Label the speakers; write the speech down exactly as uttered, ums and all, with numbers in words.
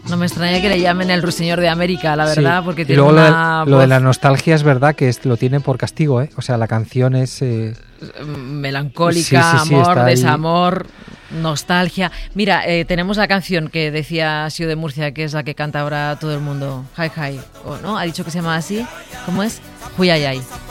Speaker 1: No me extraña que le llamen el Ruiseñor de América, la verdad,
Speaker 2: Sí.
Speaker 1: porque
Speaker 2: Y
Speaker 1: tiene
Speaker 2: luego
Speaker 1: una
Speaker 2: lo de, lo
Speaker 1: voz
Speaker 2: de la nostalgia es verdad que es, lo tiene por castigo, ¿eh? O sea, la canción es... Eh...
Speaker 1: melancólica,
Speaker 2: Sí, sí, sí,
Speaker 1: amor,
Speaker 2: está ahí.
Speaker 1: desamor, nostalgia. Mira, eh, tenemos la canción que decía Sio de Murcia, que es la que canta ahora todo el mundo. Hi, hi. ¿O no? ¿Ha dicho que se llama así? ¿Cómo es? Huyayay.